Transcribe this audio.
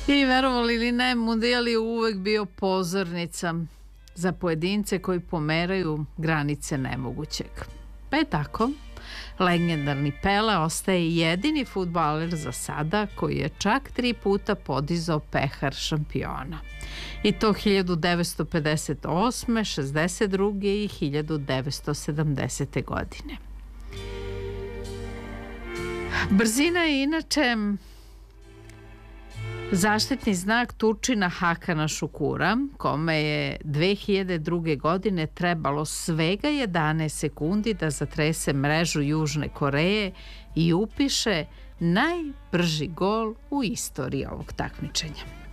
I verovali ili ne, mundijal je uvek bio pozornica za pojedince koji pomeraju granice nemogućeg. Pa je tako, legendarni Pele ostaje jedini fudbaler za sada koji je čak 3 puta podizao pehar šampiona. I to 1958., 62. i 1970. godine. Brzina je inače zaštitni znak Turčina Hakana Šukura, kome je 2002. godine trebalo svega 11 sekundi da zatrese mrežu Južne Koreje i upiše najbrži gol u istoriji ovog takmičenja.